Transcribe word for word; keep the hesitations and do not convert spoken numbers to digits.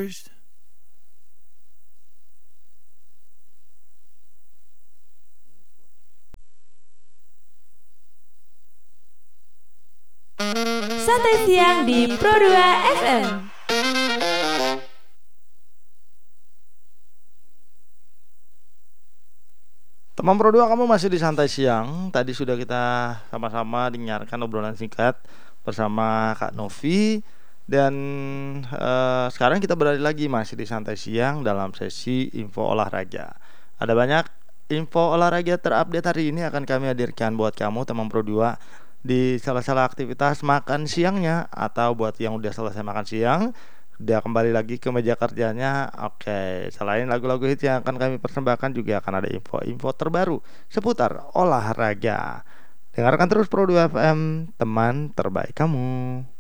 used. Santai siang di Pro dua F M. Teman Pro dua, kamu masih di Santai Siang. Tadi sudah kita sama-sama dengarkan obrolan singkat bersama Kak Novi. Dan eh, sekarang kita berada lagi masih di Santai Siang dalam sesi info olahraga. Ada banyak info olahraga terupdate hari ini akan kami hadirkan buat kamu teman Pro dua di salah-salah aktivitas makan siangnya, atau buat yang udah selesai makan siang dia kembali lagi ke meja kerjanya. Oke, selain lagu-lagu hits yang akan kami persembahkan, juga akan ada info-info terbaru seputar olahraga. Dengarkan terus Pro dua F M, teman terbaik kamu.